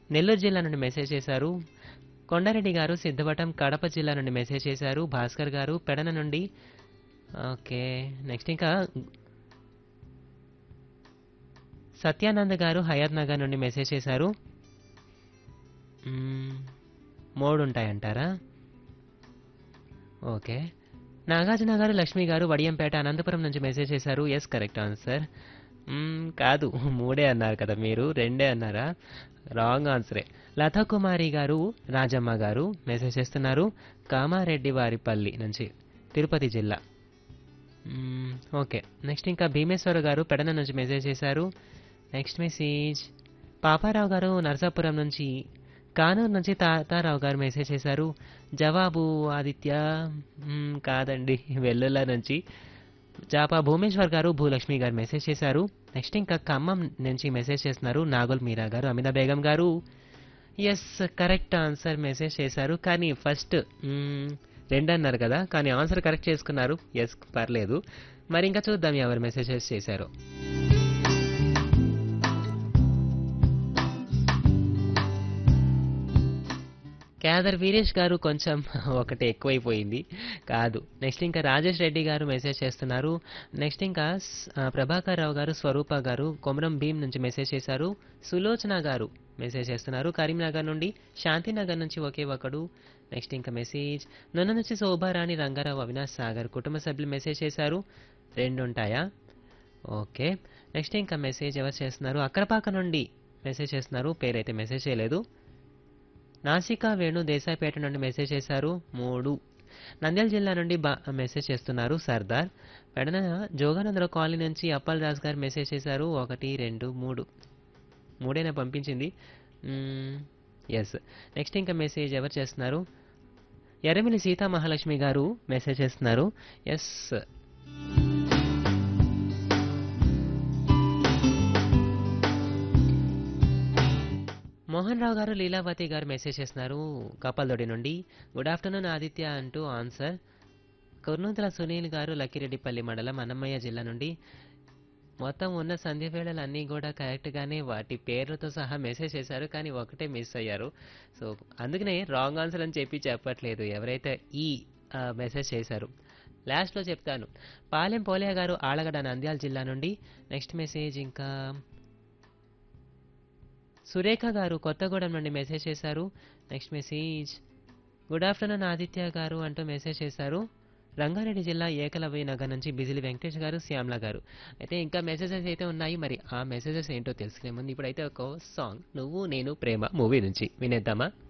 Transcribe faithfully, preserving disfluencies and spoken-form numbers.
నెల్లూరు జిల్లా నుండి మెసేజ్ చేశారు. కొండారెడ్డి గారు సిద్ధవటం కడప జిల్లా నుండి మెసేజ్ చేశారు. భాస్కర్ గారు పెడన నుండి. ఓకే. నెక్స్ట్ ఇంకా సత్యానంద్ గారు హయాత్ నగర్ నుండి మెసేజ్ చేశారు. మ్మ్, మూడు ఉంటాయంటారా? ఓకే. నాగార్జున గారు లక్ష్మి గారు వడియంపేట అనంతపురం నుంచి మెసేజ్ చేశారు. Yes, correct answer. మ్మ్, కాదు, మూడే అన్నారు కదా మీరు, రెండే అన్నారా? రాంగ్ ఆన్సరే. లతా కుమారి గారు రాజమ్మ గారు మెసేజ్ చేస్తున్నారు. కామారెడ్డి వారిపల్లి నుంచి, తిరుపతి జిల్లా. మ్మ్, ఓకే. నెక్స్ట్ ఇంకా భీమేశ్వర గారు పెడన నుంచి మెసేజ్ చేశారు. నెక్స్ట్ మెసేజ్ పాపారావు గారు నరసాపురం నుంచి. కానూరు నుంచి తాతారావు గారు మెసేజ్ చేశారు. జవాబు ఆదిత్య. మ్మ్, కాదండి, వెల్లుల్లా నుంచి. జాపా భూమేశ్వర్ గారు భూలక్ష్మి గారు మెసేజ్ చేశారు. నెక్స్ట్ ఇంకా ఖమ్మం నుంచి మెసేజ్ చేస్తున్నారు నాగుల్ మీరా గారు అమినా బేగం గారు. ఎస్, కరెక్ట్ ఆన్సర్ మెసేజ్ చేశారు. కానీ ఫస్ట్ రెండు అన్నారు కదా, కానీ ఆన్సర్ కరెక్ట్ చేసుకున్నారు. ఎస్, పర్లేదు. మరి ఇంకా చూద్దాం ఎవరు మెసేజెస్ చేశారో. కేదర్ వీరేష్ గారు కొంచెం ఒకటి ఎక్కువైపోయింది. కాదు. నెక్స్ట్ ఇంకా రాజేష్ రెడ్డి గారు మెసేజ్ చేస్తున్నారు. నెక్స్ట్ ఇంకా స్- ఆ, ప్రభాకర్ రావు గారు స్వరూప గారు కొమరం భీం నుంచి మెసేజ్ చేశారు. సులోచన గారు మెసేజ్ చేస్తున్నారు కరీంనగర్ నుండి. శాంతినగర్ నుంచి ఒకే ఒకడు. నెక్స్ట్ ఇంకా మెసేజ్ నన్ను నుంచి శోభారాణి రంగారావు అవినాష్ సాగర్ కుటుంబ సభ్యులు మెసేజ్ చేశారు. రెండు ఉంటాయా? ఓకే. నెక్స్ట్ ఇంకా మెసేజ్ ఎవరు చేస్తున్నారు? అక్కరపాక నుండి మెసేజ్ చేస్తున్నారు. పేరైతే మెసేజ్ చేయలేదు. నాసికా వేణు దేశాయిపేట నుండి మెసేజ్ చేశారు. మూడు. నంద్యాల జిల్లా నుండి బా మెసేజ్ చేస్తున్నారు సర్దార్. పెడన జోగానందరావు కాలనీ నుంచి అప్పల్ రాజ్ గారు మెసేజ్ చేశారు. ఒకటి, రెండు, మూడు. మూడేనా పంపించింది? ఎస్. నెక్స్ట్ ఇంకా మెసేజ్ ఎవరు చేస్తున్నారు? ఎర్రమిల్లి సీతా మహాలక్ష్మి గారు మెసేజ్ చేస్తున్నారు. ఎస్. మోహన్ రావు గారు లీలావతి గారు మెసేజ్ చేస్తున్నారు కపల్దొడి నుండి. గుడ్ ఆఫ్టర్నూన్ ఆదిత్య అంటూ ఆన్సర్. కుర్నూతల సునీల్ గారు లక్కిరెడ్డిపల్లి మండలం అన్నమయ్య జిల్లా నుండి. మొత్తం ఉన్న సంధ్య వేళలు అన్నీ కూడా కరెక్ట్గానే వాటి పేర్లతో సహా మెసేజ్ చేశారు, కానీ ఒకటే మిస్ అయ్యారు. సో అందుకనే రాంగ్ ఆన్సర్ అని చెప్పి చెప్పట్లేదు ఎవరైతే ఈ ఆ, మెసేజ్ చేశారు. లాస్ట్లో చెప్తాను. పాలెం పోలే గారు ఆలగడ నంద్యాల జిల్లా నుండి. నెక్స్ట్ మెసేజ్ ఇంకా సురేఖ గారు కొత్తగూడెం నుండి మెసేజ్ చేశారు. Next message good afternoon Aditya గారు అంటూ మెసేజ్ చేశారు. రంగారెడ్డి జిల్లా ఏకలవ్య నగర్ నుంచి బిజిలి వెంకటేష్ గారు శ్యామ్ల గారు. అయితే ఇంకా మెసేజెస్ అయితే ఉన్నాయి, మరి ఆ మెసేజెస్ ఏంటో తెలుసుకునే ముందు ఇప్పుడైతే ఒక సాంగ్ నువ్వు నేను ప్రేమ మూవీ నుంచి వినేద్దామా?